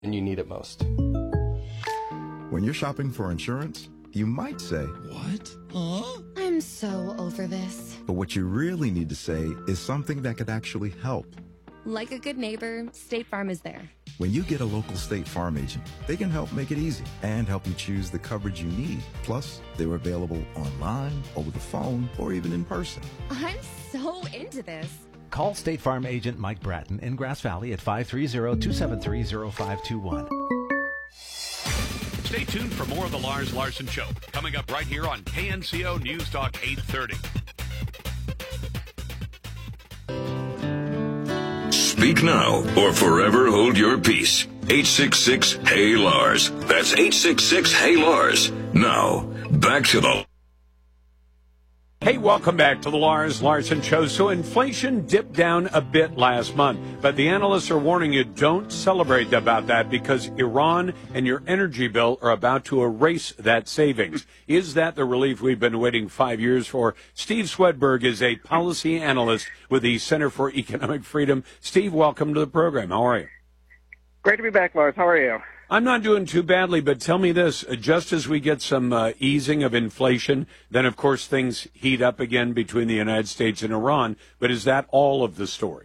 when you need it most. When you're shopping for insurance, you might say, "What? Huh?" I'm so over this. But what you really need to say is something that could actually help. Like a good neighbor, State Farm is there. When you get a local State Farm agent, they can help make it easy and help you choose the coverage you need. Plus, they're available online, over the phone, or even in person. I'm so into this. Call State Farm agent Mike Bratton in Grass Valley at 530-273-0521. Stay tuned for more of the Lars Larson Show, coming up right here on KNCO News Talk 830. Speak now or forever hold your peace. 866-HEY-LARS. That's 866-HEY-LARS. Now, back to the... Hey, welcome back to the Lars Larson Show. So inflation dipped down a bit last month, but the analysts are warning you don't celebrate about that because Iran and your energy bill are about to erase that savings. Is that the relief we've been waiting 5 years for? Steve Swedberg is a policy analyst with the Center for Economic Freedom. Steve, welcome to the program. How are you? Great to be back, Lars. How are you? I'm not doing too badly, but tell me this. Just as we get some easing of inflation, then, of course, things heat up again between the United States and Iran. But is that all of the story?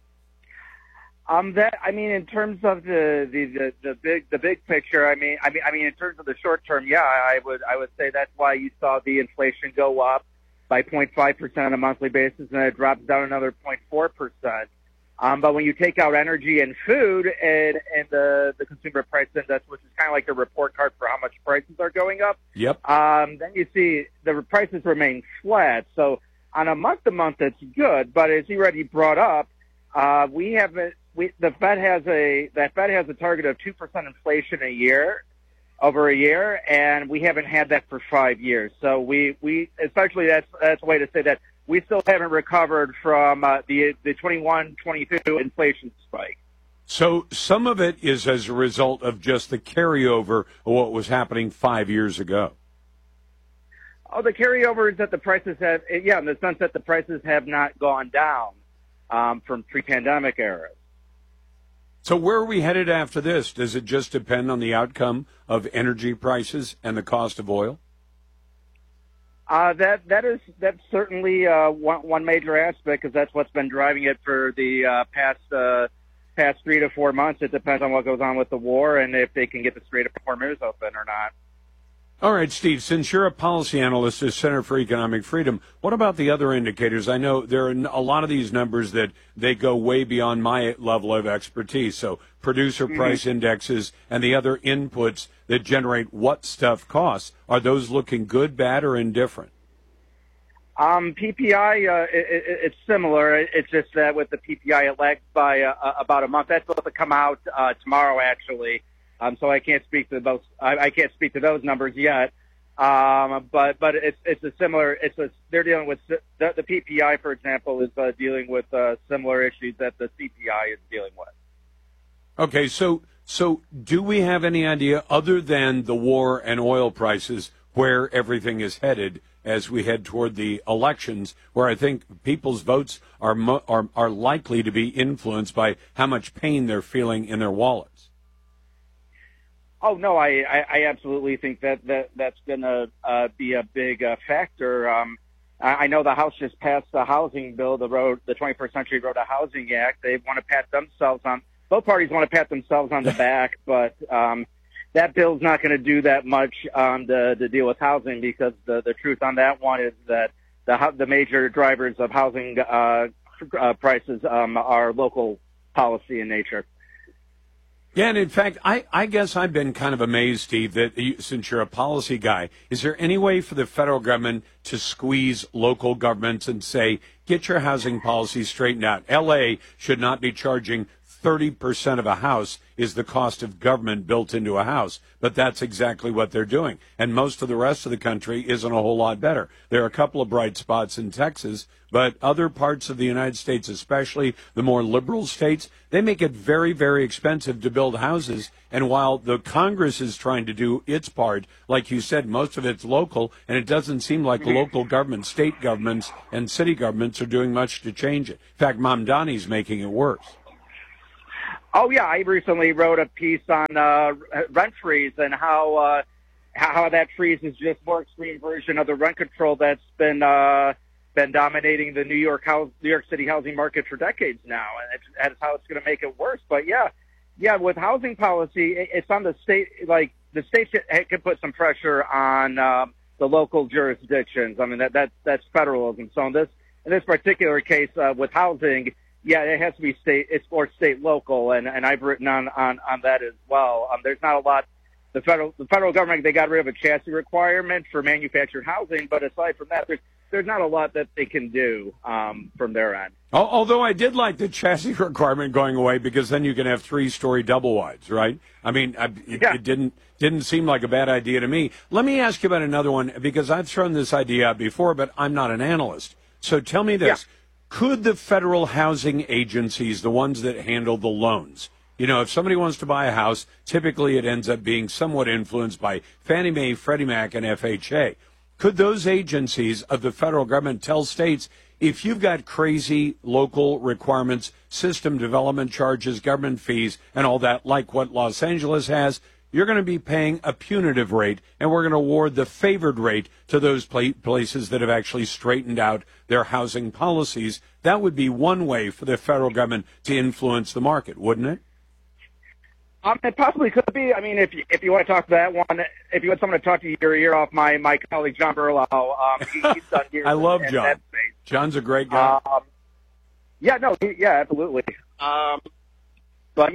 In terms of the big picture, I mean, in terms of the short term, yeah, I would say that's why you saw the inflation go up by 0.5% on a monthly basis, and it drops down another 0.4%. But when you take out energy and food and the consumer price index, which is kind of like a report card for how much prices are going up, yep. Then you see the prices remain flat. So on a month-to-month, it's good. But as you already brought up, the Fed has a target of 2% inflation over a year, and we haven't had that for 5 years. So we essentially that's a way to say that we still haven't recovered from the 21-22 inflation spike. So some of it is as a result of just the carryover of what was happening 5 years ago. Oh, the carryover is that the prices have, in the sense that the prices have not gone down from pre-pandemic eras. So where are we headed after this? Does it just depend on the outcome of energy prices and the cost of oil? That's certainly one major aspect, because that's what's been driving it for the past 3 to 4 months. It depends on what goes on with the war and if they can get the Strait of Hormuz open or not. All right, Steve, since you're a policy analyst at Center for Economic Freedom, what about the other indicators? I know there are a lot of these numbers that they go way beyond my level of expertise. So producer price indexes and the other inputs that generate what stuff costs, are those looking good, bad, or indifferent? PPI, it's similar. It's just that with the PPI, it lags by about a month. That's supposed to come out tomorrow, actually. So I can't speak to those. I can't speak to those numbers yet. But it's a similar. They're dealing with the PPI, for example, is dealing with similar issues that the CPI is dealing with. Okay, so do we have any idea, other than the war and oil prices, where everything is headed as we head toward the elections, where I think people's votes are likely to be influenced by how much pain they're feeling in their wallets? Oh no, I absolutely think that's going to be a big factor. I know the House just passed the housing bill, the 21st Century Road to Housing Act. They want to pat themselves on. Both parties want to pat themselves on the back, but that bill's not going to do that much to deal with housing, because the truth on that one is that the major drivers of housing prices are local policy in nature. Yeah, and in fact, I guess I've been kind of amazed, Steve, that since you're a policy guy, is there any way for the federal government to squeeze local governments and say, get your housing policy straightened out? L.A. should not be charging 30% of a house is the cost of government built into a house, but that's exactly what they're doing. And most of the rest of the country isn't a whole lot better. There are a couple of bright spots in Texas, but other parts of the United States, especially the more liberal states, they make it very, very expensive to build houses. And while the Congress is trying to do its part, like you said, most of it's local, and it doesn't seem like local governments, state governments, and city governments are doing much to change it. In fact, Mamdani's making it worse. Oh yeah, I recently wrote a piece on rent freeze and how that freeze is just more extreme version of the rent control that's been dominating the New York City housing market for decades now, and that's how it's going to make it worse. But yeah, with housing policy, it's on the state. Like the state can put some pressure on the local jurisdictions. I mean that's federalism. So in this particular case with housing. Yeah, it has to be state local, and I've written on that as well. There's not a lot. The federal government, they got rid of a chassis requirement for manufactured housing, but aside from that, there's not a lot that they can do from their end. Although I did like the chassis requirement going away, because then you can have 3-story double wides, right? I mean, it didn't seem like a bad idea to me. Let me ask you about another one, because I've thrown this idea out before, but I'm not an analyst. So tell me this. Yeah. Could the federal housing agencies, the ones that handle the loans, if somebody wants to buy a house, typically it ends up being somewhat influenced by Fannie Mae, Freddie Mac, and FHA. Could those agencies of the federal government tell states, if you've got crazy local requirements, system development charges, government fees, and all that, like what Los Angeles has, you're going to be paying a punitive rate, and we're going to award the favored rate to those places that have actually straightened out their housing policies? That would be one way for the federal government to influence the market, wouldn't it? It possibly could be. I mean, if you want to talk to that one, if you want someone to talk to your ear off, my colleague John Berlau, he's done years. I love John. John's a great guy. Absolutely. But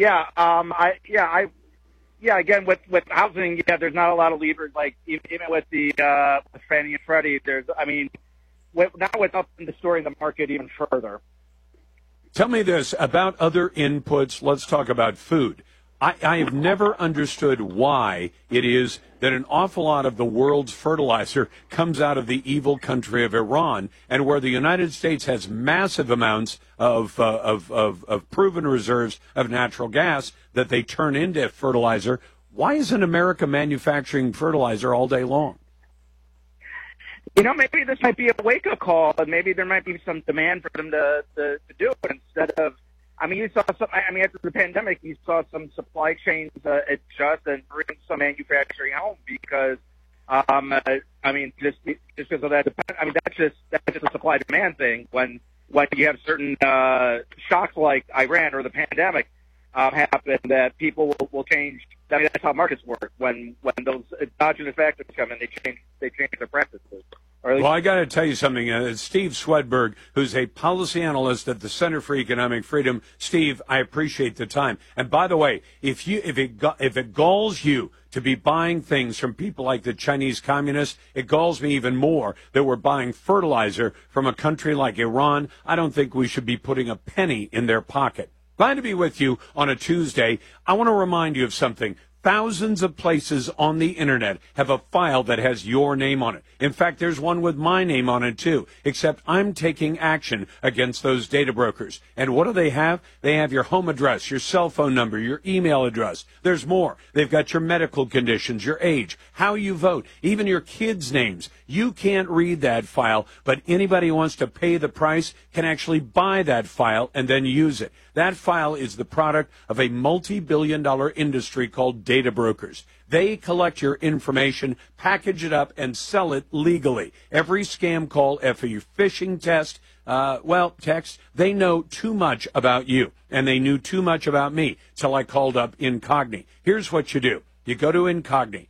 again, with housing, there's not a lot of levers. Like even with the with Fannie and Freddie, now it's up in distorting the market even further. Tell me this about other inputs. Let's talk about food. I have never understood why it is that an awful lot of the world's fertilizer comes out of the evil country of Iran, and where the United States has massive amounts of proven reserves of natural gas that they turn into fertilizer. Why isn't America manufacturing fertilizer all day long? Maybe this might be a wake-up call, and maybe there might be some demand for them to do it instead of. You saw some. After the pandemic, you saw some supply chains adjust and bring some manufacturing home because, just because of that. That's just a supply demand thing. When you have certain shocks like Iran or the pandemic happen, that people will change. That's how markets work. When those exogenous factors come in, they change their practices. Well, I got to tell you something. Steve Swedberg, who's a policy analyst at the Center for Economic Freedom. Steve, I appreciate the time. And by the way, if it galls you to be buying things from people like the Chinese communists, it galls me even more that we're buying fertilizer from a country like Iran. I don't think we should be putting a penny in their pocket. Glad to be with you on a Tuesday. I want to remind you of something. Thousands of places on the internet have a file that has your name on it. In fact, there's one with my name on it too, except I'm taking action against those data brokers. And what do they have? They have your home address, your cell phone number, your email address. There's more. They've got your medical conditions, your age, how you vote, even your kids' names. You can't read that file, but anybody who wants to pay the price can actually buy that file and then use it. That file is the product of a multi-billion-dollar industry called data brokers. They collect your information, package it up, and sell it legally. Every scam call, every phishing text, text, they know too much about you, and they knew too much about me till I called up Incogni. Here's what you do. You go to Incogni,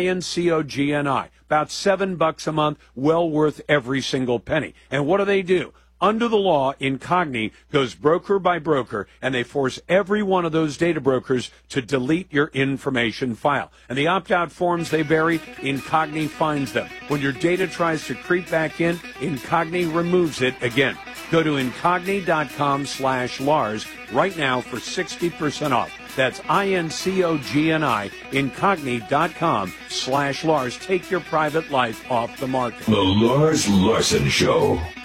INCOGNI, about $7 a month, well worth every single penny. And what do? Under the law, Incogni goes broker by broker, and they force every one of those data brokers to delete your information file. And the opt-out forms they bury, Incogni finds them. When your data tries to creep back in, Incogni removes it again. Go to Incogni.com/Lars right now for 60% off. That's INCOGNI, Incogni.com/Lars. Take your private life off the market. The Lars Larson Show.